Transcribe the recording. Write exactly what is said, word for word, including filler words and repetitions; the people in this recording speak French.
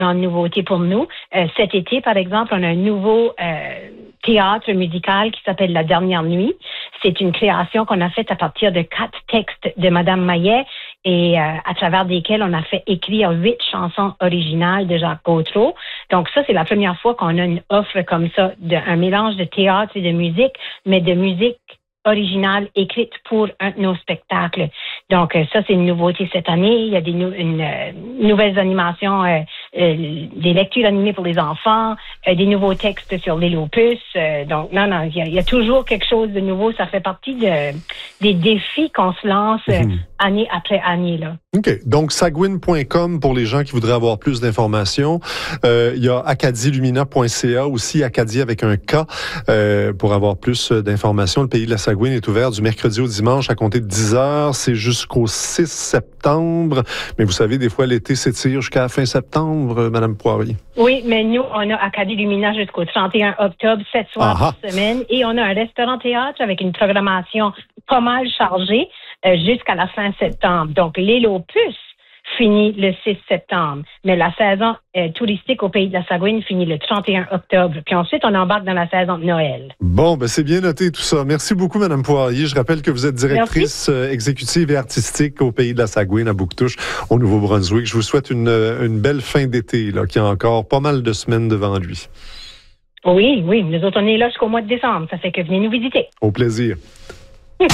une nouveauté pour nous. Euh, cet été, par exemple, on a un nouveau euh, théâtre musical qui s'appelle La Dernière Nuit. C'est une création qu'on a faite à partir de quatre textes de Madame Maillet et euh, à travers desquels on a fait écrire huit chansons originales de Jacques Gautreau. Donc ça, c'est la première fois qu'on a une offre comme ça, de, un mélange de théâtre et de musique, mais de musique originale écrite pour un de nos spectacles. Donc euh, ça, c'est une nouveauté cette année. Il y a des nou- une, euh, nouvelles animations, euh, euh, des lectures animées pour les enfants, euh, des nouveaux textes sur l'île aux puces. Euh, donc non, non, il y, a, il y a toujours quelque chose de nouveau. Ça fait partie de, des défis qu'on se lance euh, mmh. année après année, là. OK. Donc, sagouine point com pour les gens qui voudraient avoir plus d'informations. Euh, il y a acadie lumina point c a aussi, Acadie avec un K, euh, pour avoir plus d'informations. Le Pays de la Sagouine est ouvert du mercredi au dimanche à compter de dix heures. C'est jusqu'au six septembre. Mais vous savez, des fois, l'été s'étire jusqu'à la fin septembre, Madame Poirier. Oui, mais nous, on a Acadie Lumina jusqu'au trente et un octobre, sept soirs Aha. par semaine. Et on a un restaurant-théâtre avec une programmation pas mal chargée euh, jusqu'à la fin septembre. Donc, l'île aux puces finit le six septembre. Mais la saison euh, touristique au Pays de la Sagouine finit le trente et un octobre. Puis ensuite, on embarque dans la saison de Noël. Bon, ben c'est bien noté tout ça. Merci beaucoup, Mme Poirier. Je rappelle que vous êtes directrice euh, exécutive et artistique au Pays de la Sagouine, à Bouctouche, au Nouveau-Brunswick. Je vous souhaite une, une belle fin d'été, là, qui a encore pas mal de semaines devant lui. Oui, oui. Nous autres, on est là jusqu'au mois de décembre. Ça fait que venez nous visiter. Au plaisir.